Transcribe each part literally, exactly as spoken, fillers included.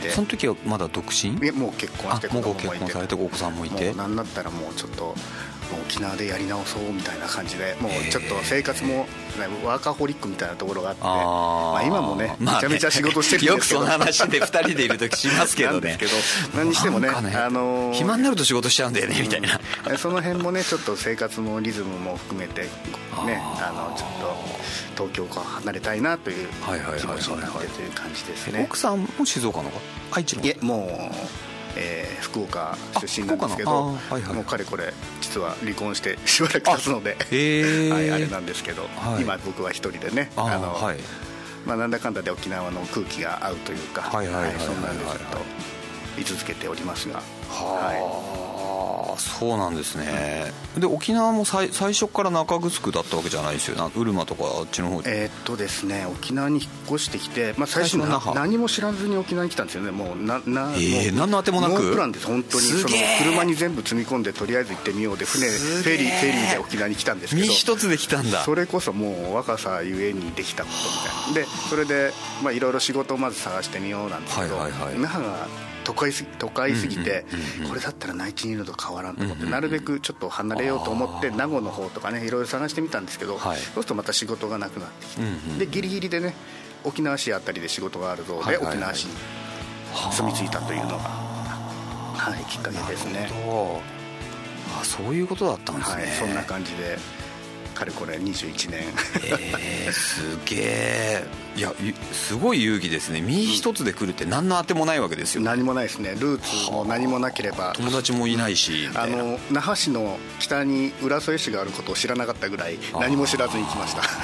て、 その時はまだ独身？ いやもう結婚して子供もいて、 もうご結婚されてお子さんもいて、 もうなんだったらもうちょっともう沖縄でやり直そうみたいな感じで、もうちょっと生活も、ね、ワーカホリックみたいなところがあって、あ、まあ、今もねめちゃめちゃ仕事してるんですけど、 まあね、よくその話でふたりでいる時しますけどねなんですけど、 何にしてもね、 ね、 あのー、 暇になると仕事しちゃうんだよねみたいな、 うん、その辺もねちょっと生活もリズムも含めてね、あのちょっと東京から離れたいなという気持ちになってという感じですね。 奥さんも静岡のか愛知の？ いえもう、えー、福岡出身なんですけど、はいはい、もうかれこれ実は離婚してしばらく経つので、あ、はい、あれなんですけど、はい、今僕は一人でね、ああの、はい、まあ、なんだかんだで沖縄の空気が合うというか、そんなんでずっと居続けておりますが、 はあ、そうなんですね。で沖縄も最初から中城だったわけじゃないですよ。うるまとかあっちの方えー、っとですね沖縄に引っ越してきて、まあ、最初な何も知らずに沖縄に来たんですよね。もうなな、 えー、何のあてもなくノープランです。本当にその車に全部積み込んでとりあえず行ってみようで船フェリーフェリーで沖縄に来たんですけど、 身一つで来たんだ。 それこそもう若さゆえにできたことみたいなで、それでまあいろいろ仕事をまず探してみようなんですけど、はいはいはい、那覇が都会すぎ、都会すぎて、うんうんうん、これだったら内地にいるのと変わらんと思って、うんうん、なるべくちょっと離れようと思って名護の方とかねいろいろ探してみたんですけど、はい、そうするとまた仕事がなくなってきて、うんうん、でギリギリでね沖縄市あたりで仕事があるぞで、はいはいはい、沖縄市に住み着いたというのが、はい、きっかけですね。 あ、そういうことだったんですね。 はい、そんな感じでかれこれにじゅういちねんえー、すげえ。いやすごい勇気ですね。身一つで来るって何のあてもないわけですよ、ね、 何もないですね。ルーツも何もなければ友達もいないし、 あの那覇市の北に浦添市があることを知らなかったぐらい何も知らずに来ました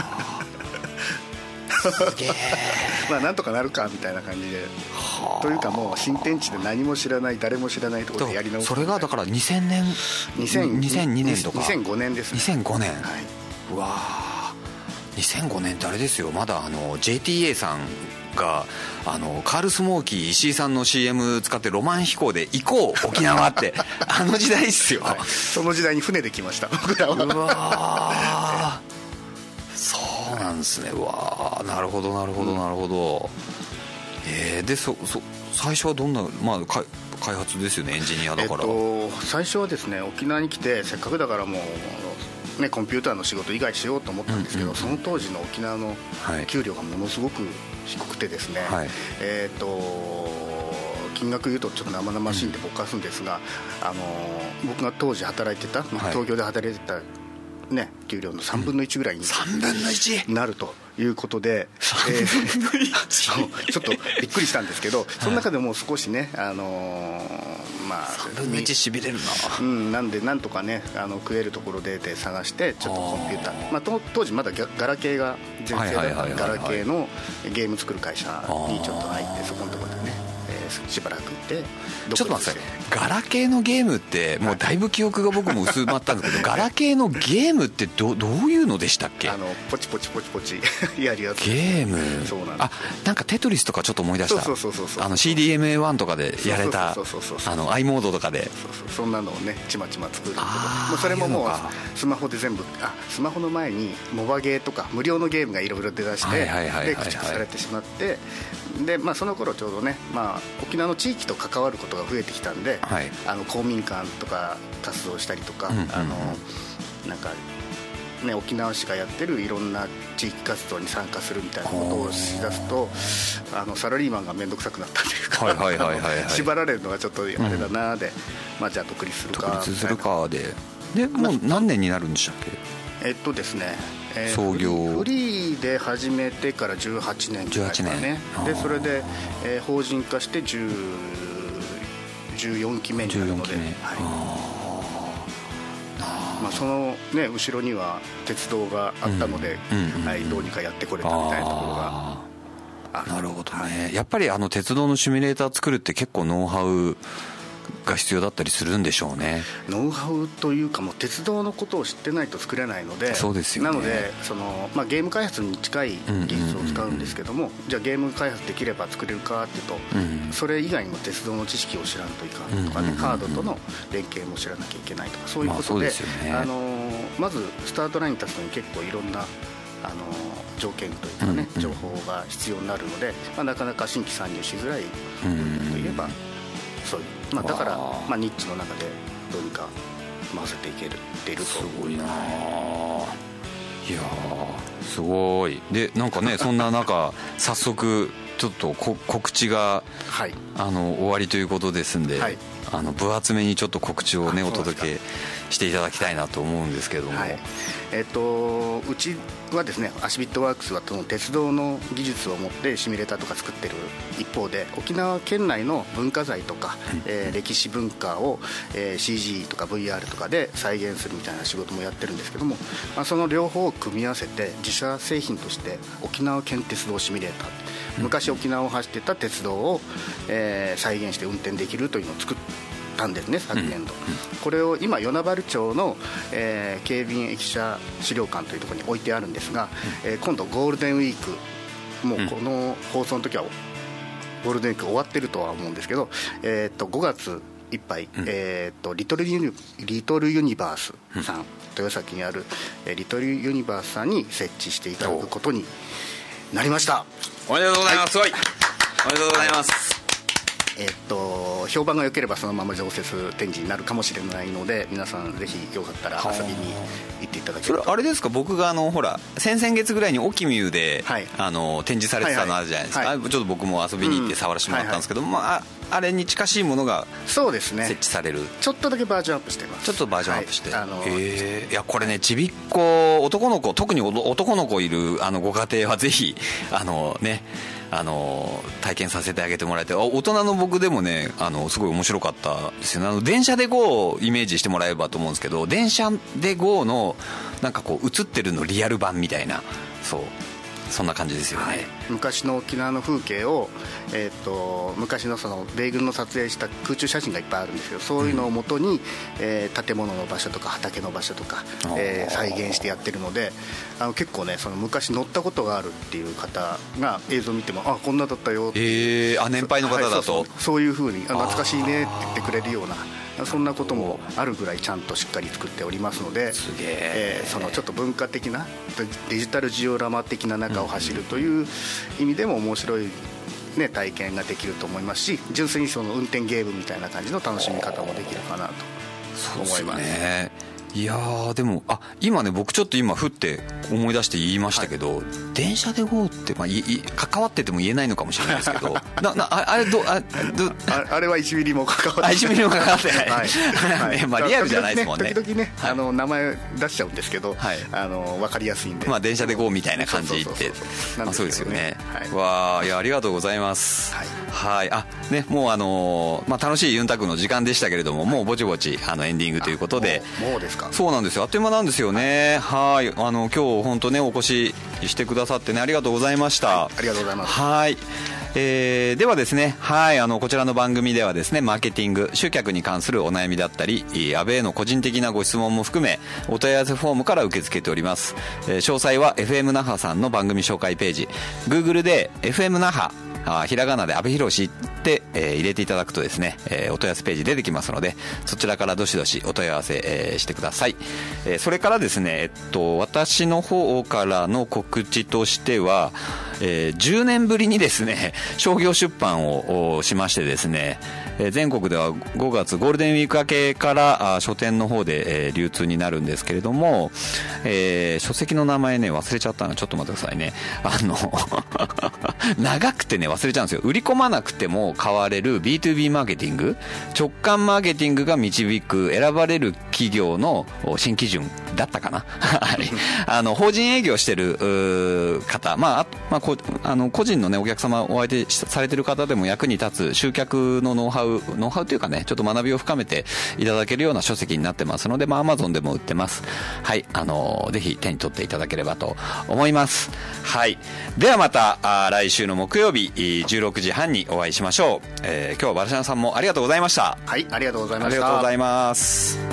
すげえまあなんとかなるかみたいな感じで、というかもう新天地で何も知らない誰も知らないところでやり直す。 それがだからにせんねんにせんにねんとかにせんごねんですね。 にせんごねん、 はい、 うわにせんごねんってあれですよ、まだあの ジェーティーエー さんがあのカールスモーキー石井さんの シーエム 使ってロマン飛行で行こう沖縄ってあの時代っすよ、はい、 その時代に船で来ました僕らは。 うわそうなんですね。うわなるほどなるほどなるほど、うん、えー、でそそ最初はどんな、まあ、か開発ですよね、エンジニアだから、 えっと、最初はですね沖縄に来てせっかくだからもう、ね、コンピューターの仕事以外しようと思ったんですけど、うんうんうん、その当時の沖縄の給料がものすごく低くてですね、はい、えっと金額言うとちょっと生々しいんでぼかすんですが、うん、あの僕が当時働いてた、はい、東京で働いてたね、給料のさんぶんのいちぐらいになるということで、えー、ちょっとびっくりしたんですけど、その中でも少しね、あのー、まあさんぶんのいちしびれるな、 うん、なんでなんとかねあの食えるところで探してちょっとコンピューター、まあ、当時まだガラケーが全盛だったガラケーのゲーム作る会社にちょっと入ってそこのところでねしばらくいて。 ちょっと待ってください、ガラケーのゲームってもうだいぶ記憶が僕も薄まったんですけどガラケーのゲームって ど, どういうのでしたっけ？ あのポチポチポチポチやるやつ。 ゲーム、 そうなんです。 あ、なんかテトリスとかちょっと思い出した。 そうそうそうそう、 あの シーディーエムエーワン とかでやれたあの i モードとかで、 そうそうそんなのをねちまちま作るんだけど、それももうスマホで全部、あスマホの前にモバゲーとか無料のゲームがいろいろ出だしてで駆逐されてしまって、で、まあ、その頃ちょうどね、まあ、沖縄の地域と関わることが増えてきたんで、はい、あの公民館とか活動したりとか、うんうんうん、あのなんかね、沖縄市がやってるいろんな地域活動に参加するみたいなことをしだすとあのサラリーマンが面倒くさくなったというか、はいはいはいはいはい、縛られるのがちょっとあれだなで、うん、まあ、じゃあ独立するか独立するかででもう何年になるんでしたっけ？えっとですね、えー、 創業フリーで始めてからじゅうはちねんぐらいですかね。でそれで、えー、法人化してじゅう、じゅうよんきめになるので、はい、まあ、その、ね、後ろには鉄道があったので、うんはい、どうにかやってこれたみたいなところがある。 なるほどね、はい、やっぱりあの鉄道のシミュレーター作るって結構ノウハウが必要だったりするんでしょうね。 ノウハウというかもう鉄道のことを知ってないと作れないので、 そうですよね、 なのでその、まあ、ゲーム開発に近い技術を使うんですけども、じゃあゲーム開発できれば作れるかっていうと、うん、それ以外にも鉄道の知識を知らんといかんとかね、カードとの連携も知らなきゃいけないとかそういうことで、まあ、そうですよね、あのまずスタートラインに立つのに結構いろんなあの条件というかね、うんうん、情報が必要になるので、まあ、なかなか新規参入しづらいといぱそういう、まあ、だからまあニッチの中でどうにか回せていけるっていると。 すごいな。いやすごい。でなんかねそんな中早速ちょっとこ告知が、はい、あの終わりということですんで、はい、あの分厚めにちょっと告知をねお届けしていただきたいなと思うんですけども、はい、 えー、とうちはですねアシビットワークスは鉄道の技術を持ってシミュレーターとか作ってる一方で、沖縄県内の文化財とか、えー、歴史文化を、えー、シージー とか ブイアール とかで再現するみたいな仕事もやってるんですけども、まあ、その両方を組み合わせて自社製品として沖縄県鉄道シミュレーター、昔沖縄を走ってた鉄道を、えー、再現して運転できるというのを作ったんですね、昨年度、うんうん、これを今与那原町の、えー、警備員駅舎資料館というところに置いてあるんですが、うん、えー、今度ゴールデンウィーク、もうこの放送の時はゴールデンウィーク終わってるとは思うんですけど、えー、とごがついっぱい、うん、えー、とリトルユニ、リトルユニバースさん、うん、豊崎にある、えー、リトルユニバースさんに設置していただくことになりました。 おめでとうございます、はい、すごいおめでとうございます。 えー、っと評判が良ければそのまま常設展示になるかもしれないので、皆さんぜひよかったら遊びに行っていただければ。 それあれですか、僕があのほら先々月ぐらいにオキミューで、はい、あの展示されてたのあるじゃないですか、はいはい、ちょっと僕も遊びに行って触らせてもらったんですけど、うんはいはい、まあ、あれに近しいものが設置される、 ちょっとだけバージョンアップしてます。 ちょっとバージョンアップして、はい、あのへー、いやこれねちびっこ男の子、特に男の子いるあのご家庭はぜひあのねあの体験させてあげてもらえて、大人の僕でもねあのすごい面白かったですよね。あの電車で ゴー をイメージしてもらえればと思うんですけど、電車で ゴー のなんかこう映ってるのリアル版みたいな、そうそんな感じですよね、はい、 昔の沖縄の風景を、えー、と昔 の, その米軍の撮影した空中写真がいっぱいあるんですけど、そういうのをもとに、うん、えー、建物の場所とか畑の場所とか、えー、再現してやってるので、あの結構ねその昔乗ったことがあるっていう方が映像見ても、あこんなだったよって、 えー、あ年配の方だと、はい、そうそう、そういう風に懐かしいねって言ってくれるような、そんなこともあるぐらいちゃんとしっかり作っておりますので、 すげー、 えー、そのちょっと文化的なデジタルジオラマ的な中を走るという意味でも面白い、ね、体験ができると思いますし、純粋にその運転ゲームみたいな感じの楽しみ方もできるかなと思います。 そうですね。いやーでもあ今ね僕ちょっと今ふって思い出して言いましたけど、はい、電車で ゴー って、まあ、いい関わってても言えないのかもしれないですけどなな あ, あれど あ, ど あ, あれはいちミリも関わってない、 いちミリも関わってない、はいはいまあ、リアルじゃないですもんね。 時々ね、はい、あの名前出しちゃうんですけど、はい、あの分かりやすいんで、 まあ、電車で ゴー みたいな感じってそうですよね、はい、わーいやありがとうございます。はい、はい、あねもうあのーまあ、楽しいユンタクの時間でしたけれども、もうぼちぼちあのエンディングということで、 もう、もうですか。 そうなんですよ、あっという間なんですよね。はい、あの今日本当ねお越ししてくださってねありがとうございました。 はい、ありがとうございます。 はい、えー、ではですね、はい、あのこちらの番組ではですねマーケティング集客に関するお悩みだったり安倍への個人的なご質問も含めお問い合わせフォームから受け付けております。えー、詳細は エフエム 那覇さんの番組紹介ページ Google で エフエム 那覇あひらがなで阿部寛って、えー、入れていただくとですね、えー、お問い合わせページ出てきますので、そちらからどしどしお問い合わせ、えー、してください。えー、それからですね、えっと、私の方からの告知としては、えー、じゅうねんぶりにですね商業出版をしましてですね、えー、全国ではごがつゴールデンウィーク明けからあ書店の方で、えー、流通になるんですけれども、えー、書籍の名前ね忘れちゃったのでちょっと待ってくださいね。あの長くてね忘れちゃうんですよ。売り込まなくても買われる ビーツービー マーケティング、直感マーケティングが導く選ばれる企業の新基準だったかなあの法人営業してる方、まあ、まあ、こあの個人の、ね、お客様お相手されてる方でも役に立つ集客のノウハウノウハウというかねちょっと学びを深めていただけるような書籍になってますので、まあ、Amazon でも売ってます。はい、あのぜひ手に取っていただければと思います。はい、ではまたあ来週の木曜日じゅうろくじはんにお会いしましょう。えー、今日はバルシャンさんもありがとうございました。 はい、ありがとうございました。 ありがとうございます。